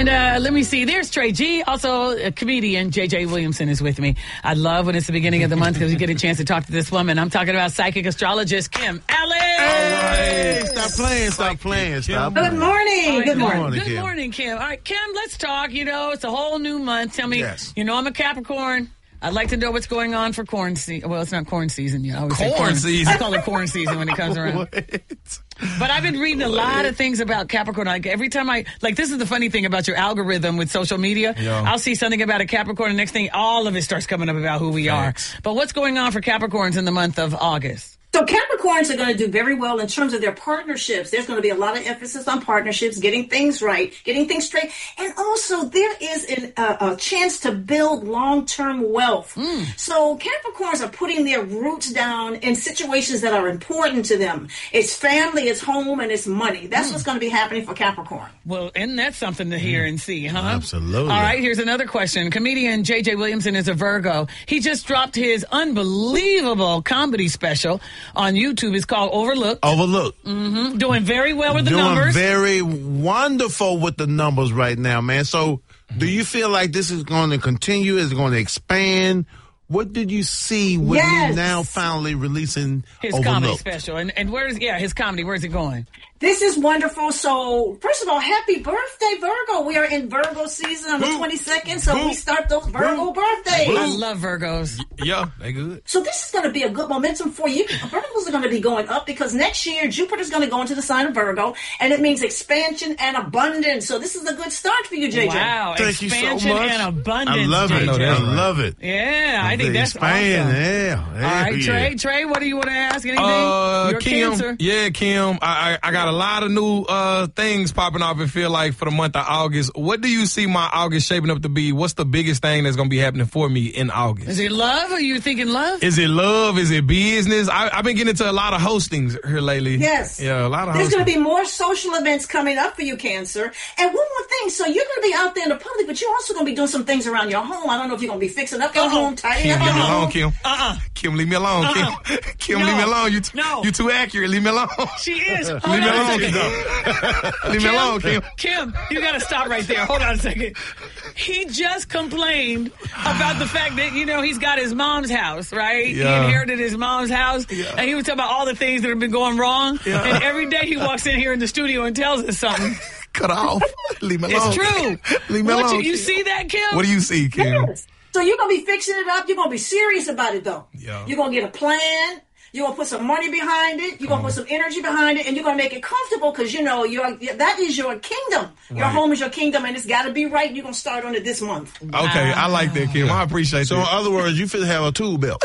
And let me see. There's Trey G. Also, a comedian, J.J. Williamson, is with me. I love when it's the beginning of the month because we get a chance to talk to this woman. I'm talking about psychic astrologist Kim Allen. Hey, stop playing. Good morning. Good morning. Good morning, Kim. All right, Kim, let's talk. You know, it's a whole new month. Tell me, you know, I'm a Capricorn. I'd like to know what's going on for corn season. Well, it's not corn season yet. I always say corn season. I call it corn season when it comes around. But I've been reading a lot of things about Capricorn. Like every time this is the funny thing about your algorithm with social media. Yeah. I'll see something about a Capricorn, and next thing, all of it starts coming up about who we are. But what's going on for Capricorns in the month of August? So Capricorns are going to do very well in terms of their partnerships. There's going to be a lot of emphasis on partnerships, getting things right, getting things straight. And also there is a chance to build long-term wealth. So Capricorns are putting their roots down in situations that are important to them. It's family, it's home, and it's money. That's what's going to be happening for Capricorn. Well, and that's something to hear and see, huh? Absolutely. All right, here's another question. Comedian J.J. Williamson is a Virgo. He just dropped his unbelievable comedy special on YouTube. It's called Overlooked. Mm-hmm. Doing very well with the numbers. Doing very wonderful with the numbers right now, man. So do you feel like this is going to continue? Is it going to expand? What did you see with him now finally releasing his Overlooked? Comedy special? And where's his comedy? Where's it going? This is wonderful. So, first of all, happy birthday, Virgo. We are in Virgo season on the 22nd, so we start those Virgo birthdays. I love Virgos. Yeah, they good. So this is going to be a good momentum for you. Virgos are going to be going up because next year Jupiter's going to go into the sign of Virgo, and it means expansion and abundance. So this is a good start for you, JJ. Wow, Thank expansion you so much. and abundance. I love it. JJ. I love it. Yeah, I think that's expand, awesome. Yeah. All right, Trey, what do you want to ask? Anything? You're Kim, Cancer. Yeah, Kim, I got a lot of new things popping off and feel like for the month of August. What do you see my August shaping up to be? What's the biggest thing that's going to be happening for me in August? Is it love? Are you thinking love? Is it love? Is it business? I've been getting into a lot of hostings here lately. Yes. Yeah, a lot of There's hosting. going to be more social events coming up for you, Cancer. And one more thing. So you're going to be out there in the public, but you're also going to be doing some things around your home. I don't know if you're going to be fixing up your home, tidying Kim, up leave your me alone, home. Kim. Kim, leave me alone, Kim. Kim, leave me alone. You too accurate. Leave me alone. She is. Leave me alone, Kim. Leave me alone, Kim. Kim, you got to stop right there. Hold on a second. He just complained about the fact that, you know, he's got his mom's house, right? Yeah. He inherited his mom's house, and he was talking about all the things that have been going wrong. Yeah. And every day he walks in here in the studio and tells us something. Cut off. Leave me alone. It's true. Leave me alone. You see that, Kim? What do you see, Kim? Yes. So you're going to be fixing it up. You're going to be serious about it, though. Yeah. You're going to get a plan. You're going to put some money behind it. You're going to put some energy behind it. And you're going to make it comfortable because, you know, that is your kingdom. Your home is your kingdom, and it's got to be right. You're going to start on it this month. Okay, I like that, Kim. I appreciate So, that. in other words, you fit have a tool belt.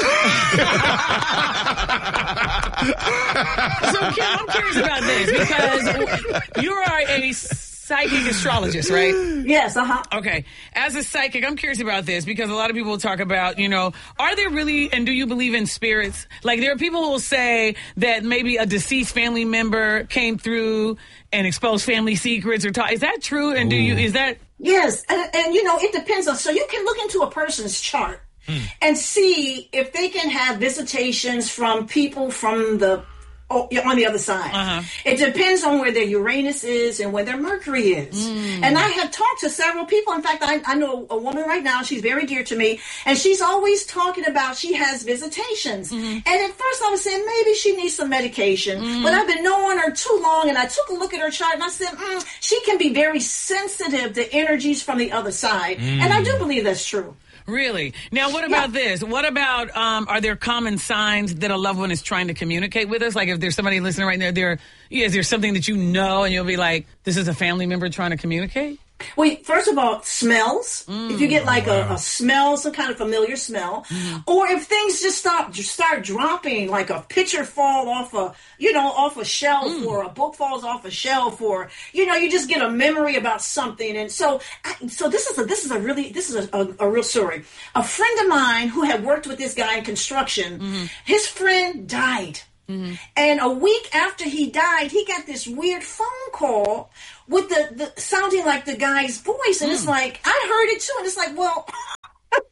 So, Kim, I'm curious about this because you are a psychic astrologist, right? Yes, Okay. As a psychic, I'm curious about this because a lot of people talk about, you know, are there really, and do you believe in spirits? Like, there are people who will say that maybe a deceased family member came through and exposed family secrets or is that true? And is that? Yes, and you know, it depends on, so you can look into a person's chart and see if they can have visitations from people from on the other side. It depends on where their Uranus is and where their Mercury is. And I have talked to several people. In fact, I know a woman right now, she's very dear to me, and she's always talking about she has visitations. And at first I was saying maybe she needs some medication, but I've been knowing her too long, and I took a look at her chart and I said, she can be very sensitive to energies from the other side. And I do believe that's true. Really? Now, what about this? What about, are there common signs that a loved one is trying to communicate with us? Like, if there's somebody listening right now, is there something that you know and you'll be like, this is a family member trying to communicate? Well, first of all, smells. If you get like a smell, some kind of familiar smell, or if things just start dropping, like a picture fall off a shelf, or a book falls off a shelf, or you just get a memory about something. And so this is a real story. A friend of mine who had worked with this guy in construction, his friend died. And a week after he died, he got this weird phone call with the sounding like the guy's voice. And it's like, I heard it too. And it's like, well,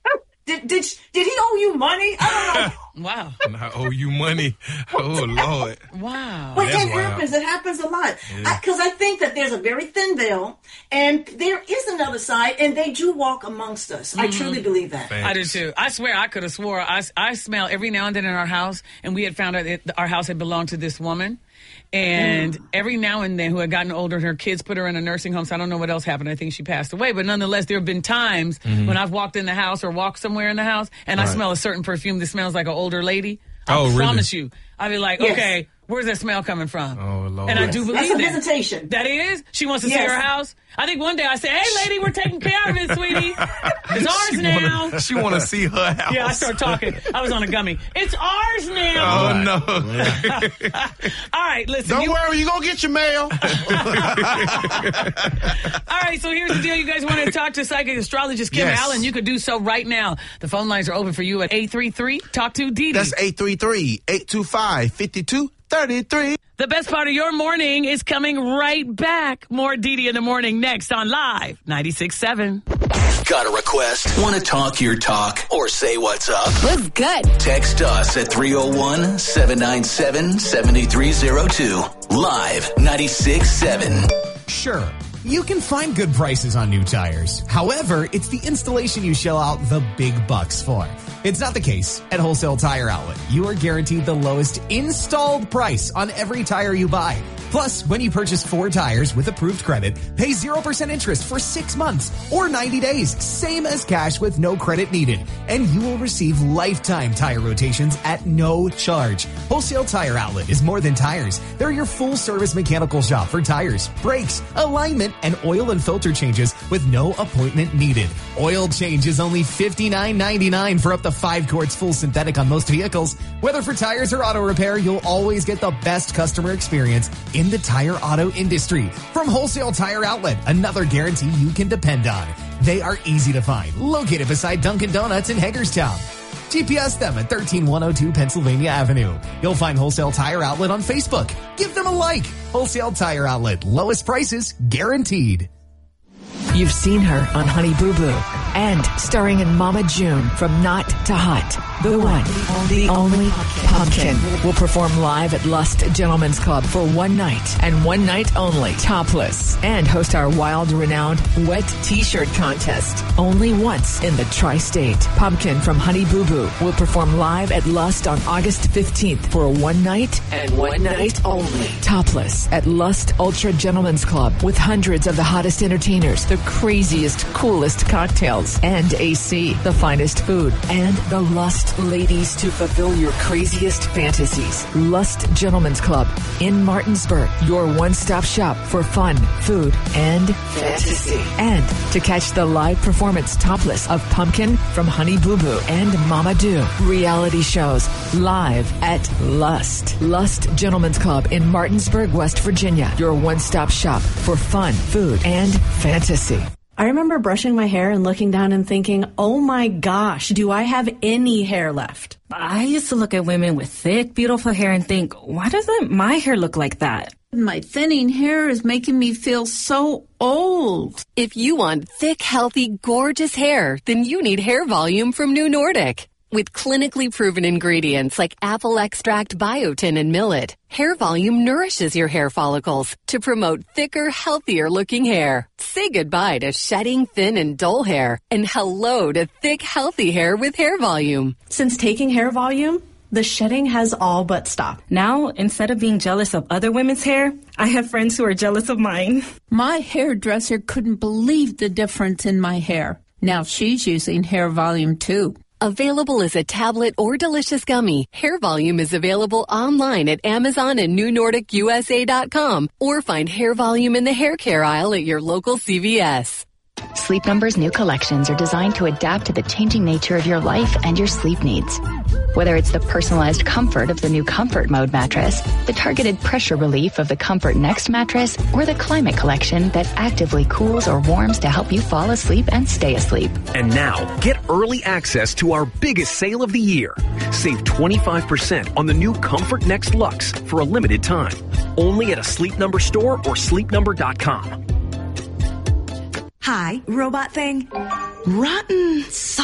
Did he owe you money? I don't know. Wow. I owe you money. Oh, Lord. Wow. But it happens. It happens a lot. Because I think that there's a very thin veil, and there is another side, and they do walk amongst us. Mm-hmm. I truly believe that. Thanks. I do, too. I swear I could have swore. I smell every now and then in our house, and we had found out that our house had belonged to this woman. And every now and then, who had gotten older, her kids put her in a nursing home, so I don't know what else happened. I think she passed away. But nonetheless, there have been times when I've walked in the house or walked somewhere in the house, and I smell a certain perfume that smells like an older lady. I promise you. I'll be like, okay, where's that smell coming from? Oh, Lord. And I do believe that's a visitation. That is? She wants to see her house? I think one day I said, hey, lady, we're taking care of it, sweetie. It's ours now. She want to see her house. Yeah, I started talking. I was on a gummy. It's ours now. Oh, no. All right, listen. Don't worry, you going to get your mail. All right, so here's the deal. You guys want to talk to psychic astrologist Kim Allen? You could do so right now. The phone lines are open for you at 833-TALK-2-DD. That's 833-825-5233. The best part of your morning is coming right back. More Didi in the morning next on Live 96.7. Got a request? Want to talk your talk or say what's up? What's good? Text us at 301-797-7302. Live 96.7. Sure, you can find good prices on new tires. However, it's the installation you shell out the big bucks for. It's not the case at Wholesale Tire Outlet. You are guaranteed the lowest installed price on every tire you buy. Plus, when you purchase 4 tires with approved credit, pay 0% interest for 6 months or 90 days, same as cash with no credit needed. And you will receive lifetime tire rotations at no charge. Wholesale Tire Outlet is more than tires. They're your full-service mechanical shop for tires, brakes, alignment, and oil and filter changes with no appointment needed. Oil change is only $59.99 for up to 5 quarts full synthetic on most vehicles. Whether for tires or auto repair, you'll always get the best customer experience in the tire auto industry. From Wholesale Tire Outlet, another guarantee you can depend on. They are easy to find, located beside Dunkin' Donuts in Hagerstown. GPS them at 13102 Pennsylvania Avenue. You'll find Wholesale Tire Outlet on Facebook. Give them a like. Wholesale Tire Outlet, lowest prices guaranteed. You've seen her on Honey Boo Boo and starring in Mama June from Not to Hot. The one, the only Pumpkin will perform live at Lust Gentlemen's Club for one night and one night only, topless, and host our wild, renowned wet t-shirt contest only once in the tri-state. Pumpkin from Honey Boo Boo will perform live at Lust on August 15th for a one night and one night only, topless, at Lust Ultra Gentlemen's Club with hundreds of the hottest entertainers, the craziest, coolest cocktails, and AC, the finest food, and the Lust ladies to fulfill your craziest fantasies. Lust Gentlemen's Club in Martinsburg, your one-stop shop for fun, food, and fantasy. And to catch the live performance topless of Pumpkin from Honey Boo Boo and Mama Do reality shows live at Lust. Lust Gentlemen's Club in Martinsburg, West Virginia, your one-stop shop for fun, food, and fantasy. I remember brushing my hair and looking down and thinking, oh my gosh, do I have any hair left? I used to look at women with thick, beautiful hair and think, why doesn't my hair look like that? My thinning hair is making me feel so old. If you want thick, healthy, gorgeous hair, then you need Hair Volume from New Nordic. With clinically proven ingredients like apple extract, biotin, and millet, Hair Volume nourishes your hair follicles to promote thicker, healthier-looking hair. Say goodbye to shedding, thin, and dull hair, and hello to thick, healthy hair with Hair Volume. Since taking Hair Volume, the shedding has all but stopped. Now, instead of being jealous of other women's hair, I have friends who are jealous of mine. My hairdresser couldn't believe the difference in my hair. Now she's using Hair Volume too. Available as a tablet or delicious gummy, Hair Volume is available online at Amazon and NewNordicUSA.com, or find Hair Volume in the hair care aisle at your local CVS. Sleep Number's new collections are designed to adapt to the changing nature of your life and your sleep needs. Whether it's the personalized comfort of the new Comfort Mode mattress, the targeted pressure relief of the Comfort Next mattress, or the Climate Collection that actively cools or warms to help you fall asleep and stay asleep. And now, get early access to our biggest sale of the year. Save 25% on the new Comfort Next Luxe for a limited time. Only at a Sleep Number store or sleepnumber.com. Hi, robot thing. Rotten